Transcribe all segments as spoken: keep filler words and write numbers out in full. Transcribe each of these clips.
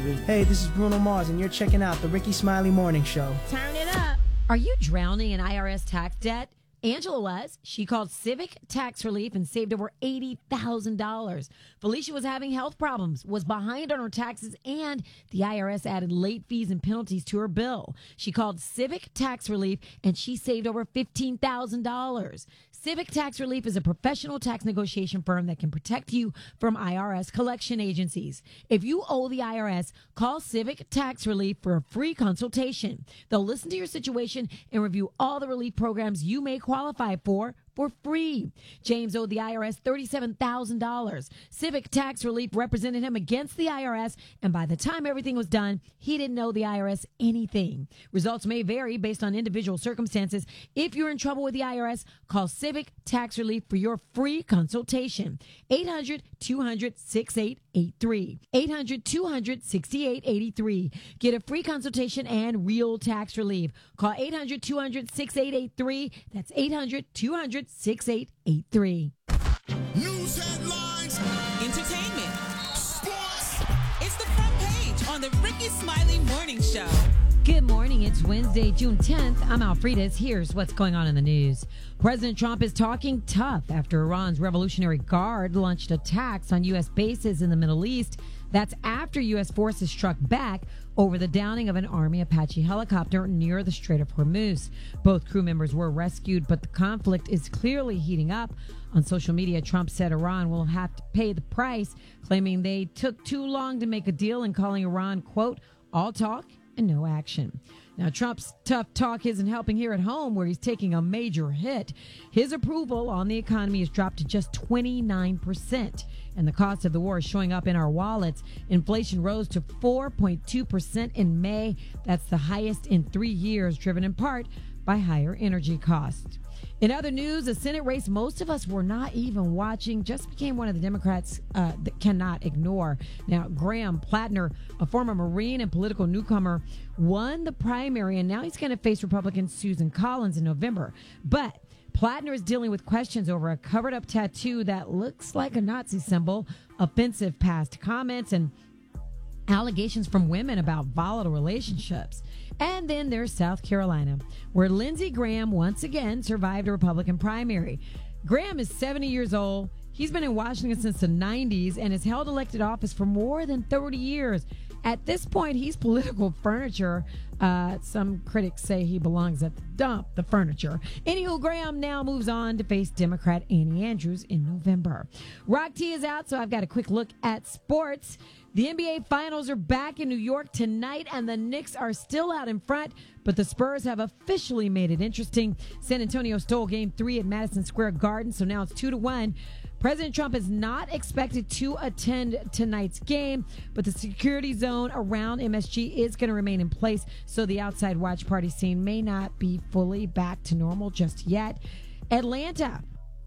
baby. Hey, this is Bruno Mars, and you're checking out the Ricky Smiley Morning Show. Turn it up. Are you drowning in I R S tax debt? Angela was. She called Civic Tax Relief and saved over eighty thousand dollars. Felicia was having health problems, was behind on her taxes, and the I R S added late fees and penalties to her bill. She called Civic Tax Relief and she saved over fifteen thousand dollars. Civic Tax Relief is a professional tax negotiation firm that can protect you from I R S collection agencies. If you owe the I R S, call Civic Tax Relief for a free consultation. They'll listen to your situation and review all the relief programs you may qualify for for free. James owed the I R S thirty-seven thousand dollars. Civic Tax Relief represented him against the I R S, and by the time everything was done, he didn't owe the I R S anything. Results may vary based on individual circumstances. If you're in trouble with the I R S, call Civic Tax Relief for your free consultation. eight hundred, two hundred, sixty-eight eighty-three. eight hundred, two hundred, sixty-eight eighty-three. Get a free consultation and real tax relief. Call eight hundred, two hundred, sixty-eight eighty-three. That's eight hundred, two hundred, sixty-eight eighty-three. News headlines, entertainment, sports. It's the front page on the Ricky Smiley Morning Show. Good morning. It's Wednesday, June tenth. I'm Alfredas. Here's what's going on in the news. President Trump is talking tough after Iran's Revolutionary Guard launched attacks on U S bases in the Middle East. That's after U S forces struck back over the downing of an Army Apache helicopter near the Strait of Hormuz. Both crew members were rescued, but the conflict is clearly heating up. On social media, Trump said Iran will have to pay the price, claiming they took too long to make a deal and calling Iran, quote, all talk and no action. Now, Trump's tough talk isn't helping here at home, where he's taking a major hit. His approval on the economy has dropped to just twenty-nine percent, and the cost of the war is showing up in our wallets. Inflation rose to four point two percent in May. That's the highest in three years, driven in part by higher energy costs. In other news, a Senate race most of us were not even watching just became one of the Democrats uh, that cannot ignore. Now, Graham Plattner, a former Marine and political newcomer, won the primary, and now he's going to face Republican Susan Collins in November. But Plattner is dealing with questions over a covered-up tattoo that looks like a Nazi symbol, offensive past comments, and allegations from women about volatile relationships. And then there's South Carolina, where Lindsey Graham once again survived a Republican primary. Graham is seventy years old. He's been in Washington since the nineties and has held elected office for more than thirty years. At this point, he's political furniture. Uh, some critics say he belongs at the dump, the furniture. Anywho, Graham now moves on to face Democrat Annie Andrews in November. Rock T is out, so I've got a quick look at sports. The N B A Finals are back in New York tonight, and the Knicks are still out in front, but the Spurs have officially made it interesting. San Antonio stole Game three at Madison Square Garden, so now it's two to one. President Trump is not expected to attend tonight's game, but the security zone around M S G is going to remain in place, so the outside watch party scene may not be fully back to normal just yet. Atlanta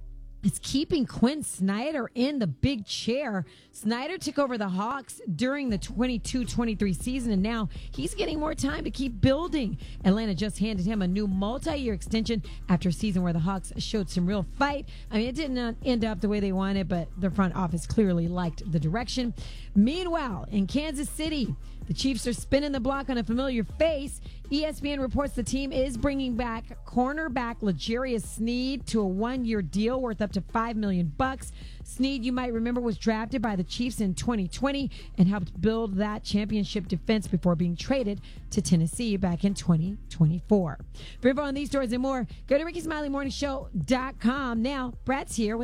is keeping Quinn Snyder in the big chair. Snyder took over the Hawks during the twenty-two twenty-three season, and now he's getting more time to keep building. Atlanta just handed him a new multi-year extension after a season where the Hawks showed some real fight. I mean, it didn't end up the way they wanted, but the front office clearly liked the direction. Meanwhile, in Kansas City, the Chiefs are spinning the block on a familiar face. E S P N reports the team is bringing back cornerback L'Jarius Sneed to a one-year deal worth up to five million bucks. Sneed, you might remember, was drafted by the Chiefs in twenty twenty and helped build that championship defense before being traded to Tennessee back in twenty twenty-four. For info on these stories and more, go to Ricky Smiley Morning Show dot com. Now, Brad's here with